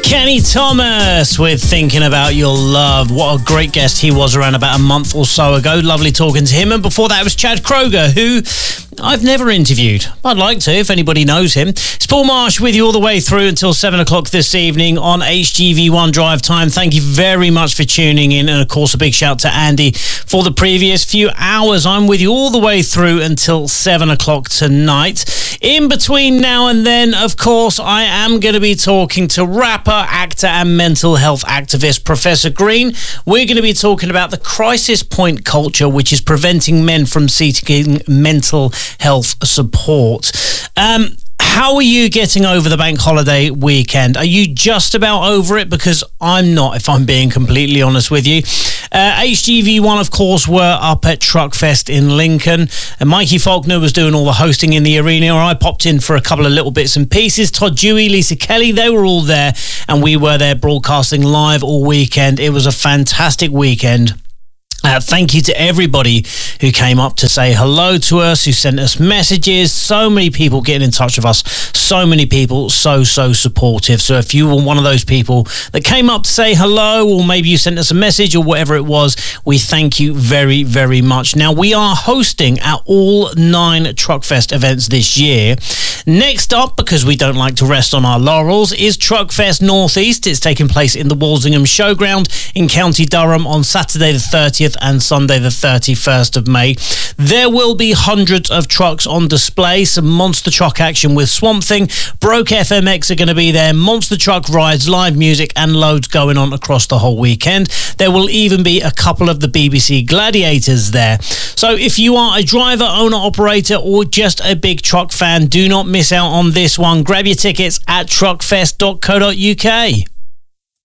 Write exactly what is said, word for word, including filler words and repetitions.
Kenny Thomas with Thinking About Your Love. What a great guest he was around about a month or so ago. Lovely talking to him. And before that was Chad Kroger, who I've never interviewed. I'd like to, if anybody knows him. It's Paul Marsh with you all the way through until seven o'clock this evening on H G V one Drive Time. Thank you very much for tuning in. And, of course, a big shout to Andy for the previous few hours. I'm with you all the way through until seven o'clock tonight. In between now and then, of course, I am going to be talking to rapper, actor and mental health activist Professor Green. We're going to be talking about the crisis point culture, which is preventing men from seeking mental health support. Um, how are you getting over the bank holiday weekend? Are you just about over it? Because I'm not, if I'm being completely honest with you. Uh, H G V one, of course, were up at Truckfest in Lincoln. And Mikey Faulkner was doing all the hosting in the arena. I popped in for a couple of little bits and pieces. Todd Dewey, Lisa Kelly, they were all there. And we were there broadcasting live all weekend. It was a fantastic weekend. Uh, thank you to everybody who came up to say hello to us, who sent us messages. So many people getting in touch with us. So many people so, so supportive. So if you were one of those people that came up to say hello, or maybe you sent us a message or whatever it was, we thank you very, very much. Now, we are hosting at all nine Truckfest events this year. Next up, because we don't like to rest on our laurels, is Truckfest Northeast. It's taking place in the Walsingham Showground in County Durham on Saturday the thirtieth and Sunday the thirty-first of May. There will be hundreds of trucks on display, some monster truck action with Swamp Thing. Broke F M X are going to be there, monster truck rides, live music and loads going on across the whole weekend. There will even be a couple of the B B C Gladiators there. So if you are a driver, owner, operator or just a big truck fan, do not miss out on this one. Grab your tickets at truckfest dot co dot uk.